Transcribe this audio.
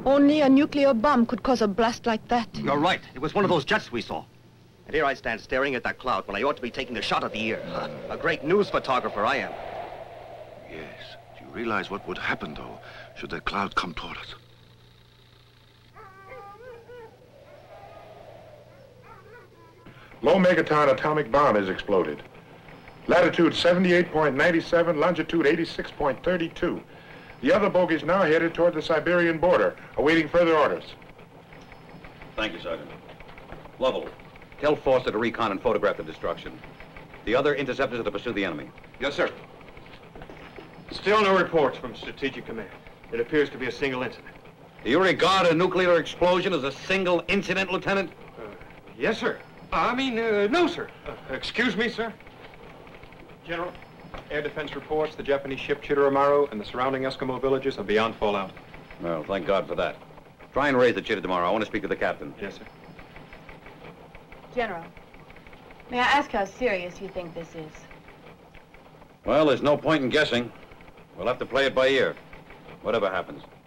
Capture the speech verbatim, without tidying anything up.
Only a nuclear bomb could cause a blast like that. You're right. It was one of those jets we saw. And here I stand staring at that cloud when I ought to be taking a shot at the ear. Huh. A great news photographer I am. Yes. Do you realize what would happen, though, should that cloud come toward us? Low megaton atomic bomb has exploded. Latitude seventy-eight point nine seven, longitude eighty-six point three two. The other bogey's now headed toward the Siberian border, awaiting further orders. Thank you, Sergeant. Lovell, tell Foster to recon and photograph the destruction. The other interceptors are to pursue the enemy. Yes, sir. Still no reports from Strategic Command. It appears to be a single incident. Do you regard a nuclear explosion as a single incident, Lieutenant? Uh, yes, sir. I mean, uh, no, sir. Uh, excuse me, sir. General, air defense reports the Japanese ship Chitoromaru and the surrounding Eskimo villages are beyond fallout. Well, thank God for that. Try and raise the Chitta tomorrow. I want to speak to the captain. Yes, sir. General, may I ask how serious you think this is? Well, there's no point in guessing. We'll have to play it by ear, whatever happens.